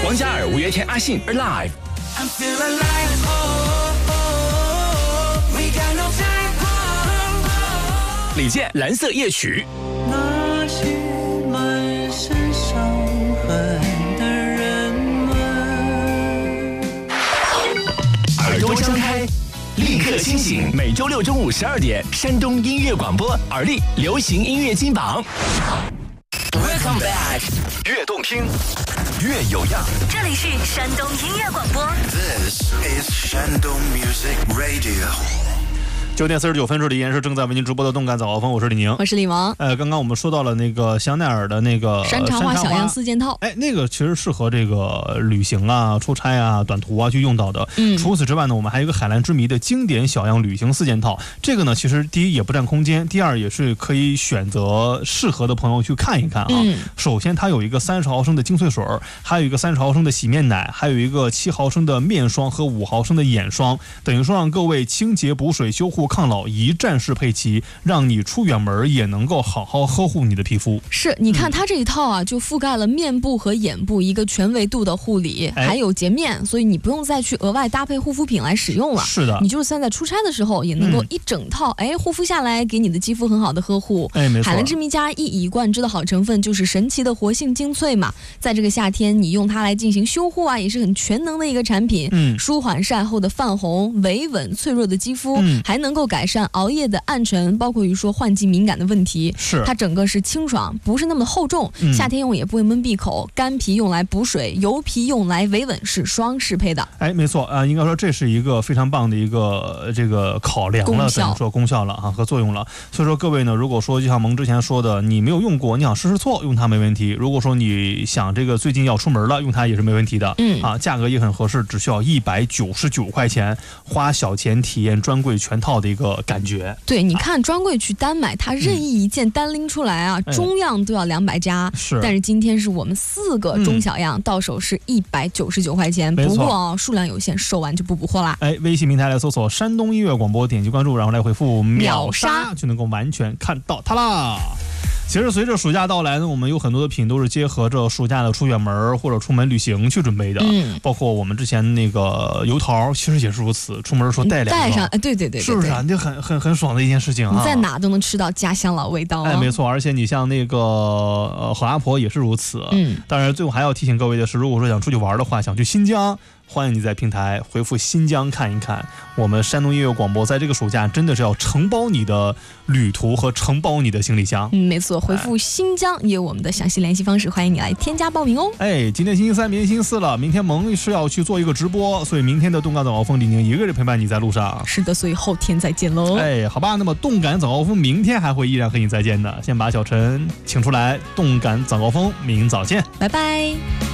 王嘉尔、五月天、阿信 Alive。李健蓝色夜曲。 那些满身伤痕的人们， 耳朵张开，立刻清醒。每周六中午12点，山东音乐广播，耳力流行音乐金榜。Welcome back， 越动听，越有样。 这里是山东音乐广播。 This is Shandong Music Radio。 9点49分，这里依然是正在为您直播的动感早高峰，我是李宁， 我是李萌。 刚刚我们说到了那个香奈儿的那个山茶花小样4件套， 那个其实适合这个旅行啊、出差啊、短途啊去用到的。除此之外呢，我们还有一个海蓝之谜的经典小样旅行4件套。这个呢，其实第一也不占空间，第二也是可以选择适合的朋友去看一看啊。首先它有一个30毫升的精粹水，还有一个30毫升的洗面奶，还有一个7毫升的面霜和5毫升的眼霜，等于说让各位清洁补水修护抗老一站式配齐，让你出远门也能够好好呵护你的皮肤。 是，你看它这一套啊，就覆盖了面部和眼部一个全维度的护理，还有洁面，所以你不用再去额外搭配护肤品来使用了。 是的， 你就是算在出差的时候也能够一整套，护肤下来，给你的肌肤很好的呵护。 没错。 海蓝之谜家一以贯之的好成分就是神奇的活性精粹嘛，在这个夏天你用它来进行修护啊，也是很全能的一个产品。舒缓晒后的泛红，维稳脆弱的肌肤，还能够改善熬夜的暗沉，包括于说换季敏感的问题。 是， 它整个是清爽，不是那么的厚重，夏天用也不会闷闭口。干皮用来补水，油皮用来维稳，是双适配的。 没错啊，应该说这是一个非常棒的一个这个考量了，等于说功效了啊和作用了。所以说各位呢，如果说就像萌之前说的，你没有用过，你想试试错，用它没问题。如果说你想这个最近要出门了，用它也是没问题的。价格也很合适，只需要199块钱，花小钱体验专柜全套的一个感觉。 对，你看专柜去单买，它任意一件单拎出来啊，中样都要200加。 是， 但是今天是我们4个中小样，到手是199块钱。不过数量有限，售完就不补货啦。 微信平台来搜索山东音乐广播，点击关注，然后来回复秒杀，就能够完全看到它啦。其实随着暑假到来呢，我们有很多的品都是结合着暑假的出远门或者出门旅行去准备的。包括我们之前那个油桃，其实也是如此，出门说带2个， 带上，对， 是不是啊？这很爽的一件事情啊！ 你在哪都能吃到家乡老味道。 没错，而且你像那个好阿婆也是如此。当然最后还要提醒各位的是，如果说想出去玩的话，想去新疆，欢迎你在平台回复新疆看一看。我们山东音乐广播在这个暑假真的是要承包你的旅途和承包你的行李箱。 没错，回复新疆也有我们的详细联系方式，欢迎你来添加报名哦。 今天星期三，明天星期四了，明天萌是要去做一个直播，所以明天的动感早高峰李宁一个人陪伴你在路上。 是的，所以后天再见喽。 好吧，那么动感早高峰明天还会依然和你再见的。先把小陈请出来，动感早高峰明早见， 拜拜。